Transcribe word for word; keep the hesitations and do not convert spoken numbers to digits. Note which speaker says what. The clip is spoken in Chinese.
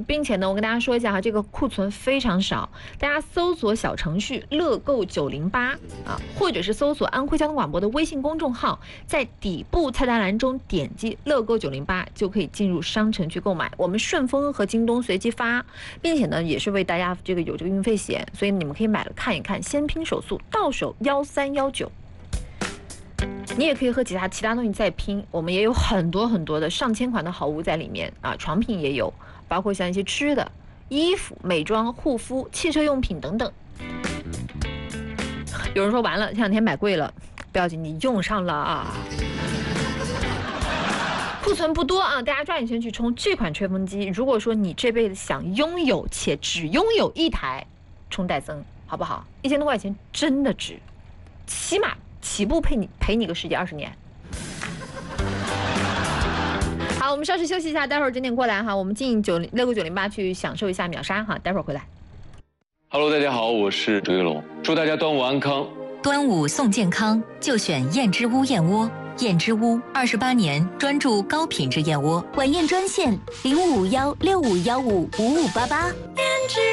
Speaker 1: 并且呢，我跟大家说一下哈，这个库存非常少，大家搜索小程序乐购九零八啊，或者是搜索安徽交通广播的微信公众号，在底部菜单栏中点击乐购九零八就可以进入商城去购买。我们顺丰和京东随机发，并且呢也是为大家这个有这个运费险，所以你们可以买了看一看，先拼手速，到手幺三幺九。你也可以和其他其他东西再拼，我们也有很多很多的上千款的好物在里面啊，床品也有，包括像一些吃的、衣服、美妆、护肤、汽车用品等等。有人说完了，这两天买贵了，不要紧，你用上了啊。库存不多啊，大家抓紧时间去冲这款吹风机。如果说你这辈子想拥有且只拥有一台，冲戴森好不好？一千多块钱真的值，起码起步陪你陪你个十几二十年。好，我们稍事休息一下，待会儿整点过来哈，我们进九六个九零八去享受一下秒杀哈，待会儿回来。
Speaker 2: Hello， 大家好，我是周一龙，祝大家端午安康。
Speaker 3: 端午送健康，就选燕之屋燕窝。燕之屋二十八年专注高品质燕窝，
Speaker 4: 晚宴专线零五幺六五幺五五五八八。